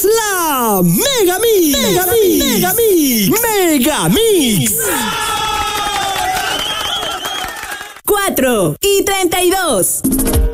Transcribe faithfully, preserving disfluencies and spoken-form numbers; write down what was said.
es la Mega Mix. Mega Mix. Mega Mix. Mega Mix. cuatro y treinta y dos.